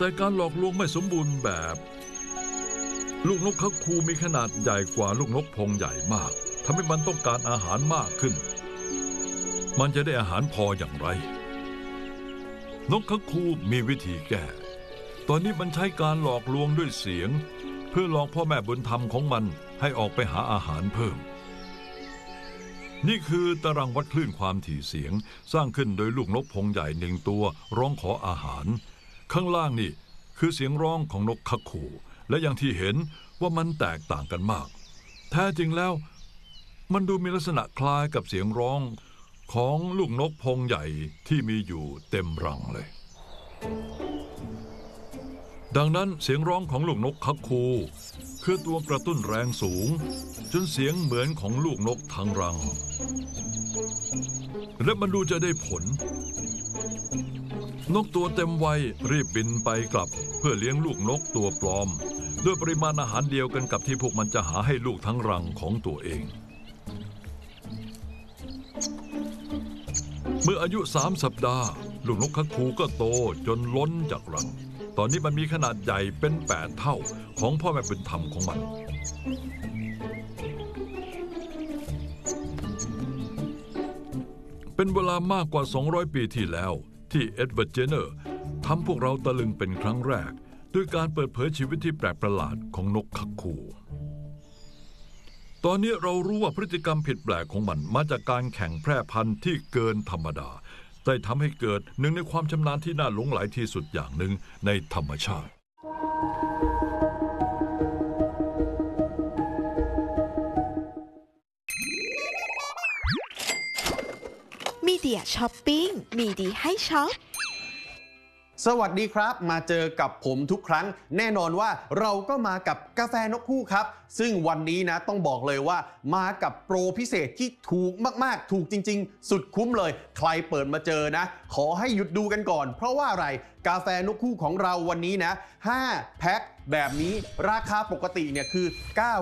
แต่การหลอกลวงไม่สมบูรณ์แบบ ลูกนกคักคูมีขนาดใหญ่กว่าลูกนกพงใหญ่มากทำให้มันต้องการอาหารมากขึ้นมันจะได้อาหารพออย่างไรนกคักคูมีวิธีแก้ตอนนี้มันใช้การหลอกลวงด้วยเสียงเพื่อหลอกพ่อแม่บุญธรรมของมันให้ออกไปหาอาหารเพิ่มนี่คือตารางวัดคลื่นความถี่เสียงสร้างขึ้นโดยลูกนกพงใหญ่หนึ่งตัวร้องขออาหารข้างล่างนี่คือเสียงร้องของนกคักคูและอย่างที่เห็นว่ามันแตกต่างกันมากแท้จริงแล้วมันดูมีลักษณะคล้ายกับเสียงร้องของลูกนกพงใหญ่ที่มีอยู่เต็มรังเลยดังนั้นเสียงร้องของลูกนกคักคูคือตัวกระตุ้นแรงสูงจนเสียงเหมือนของลูกนกทั้งรังและมันดูจะได้ผลนกตัวเต็มวัยรีบบินไปกลับเพื่อเลี้ยงลูกนกตัวปลอมด้วยปริมาณอาหารเดียวกันกับที่พวกมันจะหาให้ลูกทั้งรังของตัวเองเมื่ออายุ3 สัปดาห์ลูกนกคักคูก็โตจนล้นจากรังตอนนี้มันมีขนาดใหญ่เป็น8 เท่าของพ่อแม่บุญธรรมของมันเป็นเวลามากกว่า200 ปีที่แล้วที่เอ็ดเวิร์ด เจเนอร์ทำพวกเราตะลึงเป็นครั้งแรกด้วยการเปิดเผยชีวิตที่แปลกประหลาดของนกคักคูตอนนี้เรารู้ว่าพฤติกรรมผิดแปลกของมันมาจากการแข่งแพร่พันธุ์ที่เกินธรรมดาได้ทำให้เกิดหนึ่งในความชำนาญที่น่าหลงใหลที่สุดอย่างหนึ่งในธรรมชาติมีเดียช้อปปิ้งมีดีให้ช็อปสวัสดีครับมาเจอกับผมทุกครั้งแน่นอนว่าเราก็มากับกาแฟนกฮูกครับซึ่งวันนี้นะต้องบอกเลยว่ามากับโปรพิเศษที่ถูกมากๆถูกจริงๆสุดคุ้มเลยใครเปิดมาเจอนะขอให้หยุดดูกันก่อนเพราะว่าอะไรกาแฟนกฮูกของเราวันนี้นะ5 แพ็คแบบนี้ราคาปกติเนี่ยคือ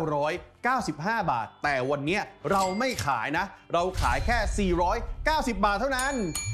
995 บาทแต่วันนี้เราไม่ขายนะเราขายแค่490 บาทเท่านั้น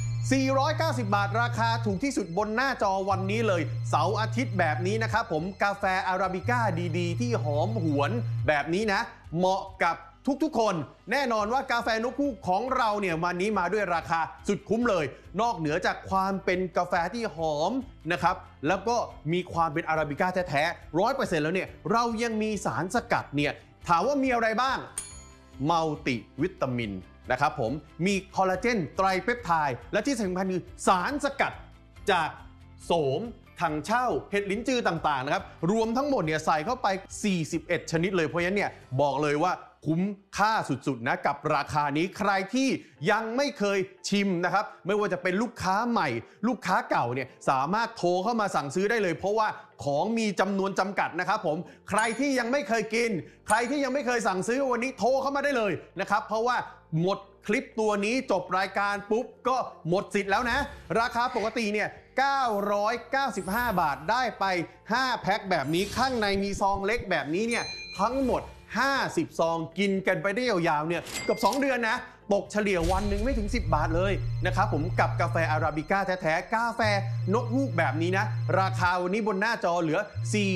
490 บาทราคาถูกที่สุดบนหน้าจอวันนี้เลยเสาร์อาทิตย์แบบนี้นะครับผมกาแฟอาราบิก้าดีๆที่หอมหวนแบบนี้นะเหมาะกับทุกๆคนแน่นอนว่ากาแฟนกฮูกของเราเนี่ยวันนี้มาด้วยราคาสุดคุ้มเลยนอกเหนือจากความเป็นกาแฟที่หอมนะครับแล้วก็มีความเป็นอาราบิก้าแท้ๆ 100% แล้วเนี่ยเรายังมีสารสกัดเนี่ยถามว่ามีอะไรบ้างมัลติวิตามินนะครับผมมีคอลลาเจนไตรเปปไทด์และที่สำคัญคือสารสกัดจากโสมถังเช่าเห็ดลิ้นจือต่างๆนะครับรวมทั้งหมดเนี่ยใส่เข้าไป41 ชนิดเลยเพราะฉะนั้นเนี่ยบอกเลยว่าคุ้มค่าสุดๆนะกับราคานี้ใครที่ยังไม่เคยชิมนะครับไม่ว่าจะเป็นลูกค้าใหม่ลูกค้าเก่าเนี่ยสามารถโทรเข้ามาสั่งซื้อได้เลยเพราะว่าของมีจำนวนจำกัดนะครับผมใครที่ยังไม่เคยกินใครที่ยังไม่เคยสั่งซื้อวันนี้โทรเข้ามาได้เลยนะครับเพราะว่าหมดคลิปตัวนี้จบรายการปุ๊บก็หมดสิทธิ์แล้วนะราคาปกติเนี่ย995 บาทได้ไป5 แพ็คแบบนี้ข้างในมีซองเล็กแบบนี้เนี่ยทั้งหมด50 ซองกินกันไปได้ยาวๆเนี่ยเกือบ2 เดือนนะตกเฉลี่ยวันหนึ่งไม่ถึง10 บาทเลยนะครับผมกับกาแฟอาราบิก้าแท้ๆกาแฟนกฮูกแบบนี้นะราคาวันนี้บนหน้าจอเหลือ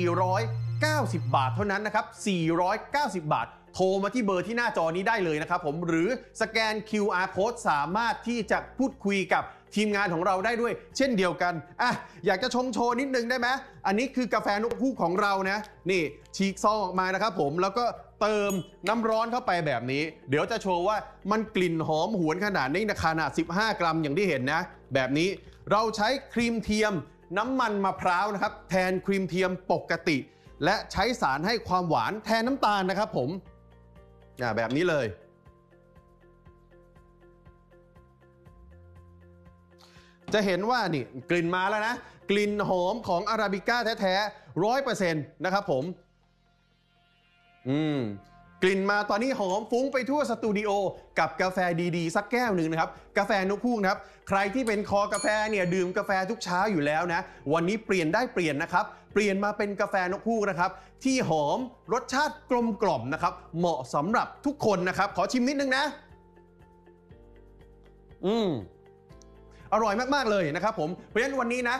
490 บาทเท่านั้นนะครับ490 บาทโทรมาที่เบอร์ที่หน้าจอนี้ได้เลยนะครับผมหรือสแกน QR Code สามารถที่จะพูดคุยกับทีมงานของเราได้ด้วยเช่นเดียวกันอยากจะชงโชว์นิดนึงได้ไหมอันนี้คือกาแฟนกฮูกของเรานะนี่ฉีกซองออกมานะครับผมแล้วก็เติมน้ำร้อนเข้าไปแบบนี้เดี๋ยวจะโชว์ว่ามันกลิ่นหอมหวนขนาดนี้ขนาด15 กรัมอย่างที่เห็นนะแบบนี้เราใช้ครีมเทียมน้ำมันมะพร้าวนะครับแทนครีมเทียมปกติและใช้สารให้ความหวานแทนน้ำตาลนะครับผมแบบนี้เลยจะเห็นว่านี่กลิ่นมาแล้วนะกลิ่นหอมของอาราบิก้าแท้ๆ 100% นะครับผมกลิ่นมาตอนนี้หอมฟุ้งไปทั่วสตูดิโอกับกาแฟดีๆสักแก้วหนึ่งนะครับกาแฟนกฮูกนะครับใครที่เป็นคอกาแฟเนี่ยดื่มกาแฟทุกเช้าอยู่แล้วนะวันนี้เปลี่ยนได้เปลี่ยนนะครับเปลี่ยนมาเป็นกาแฟนกฮูกนะครับที่หอมรสชาติกลมกล่อมนะครับเหมาะสำหรับทุกคนนะครับขอชิมนิดนึงนะอร่อยมากๆเลยนะครับผมเพราะฉะนั้นวันนี้นะ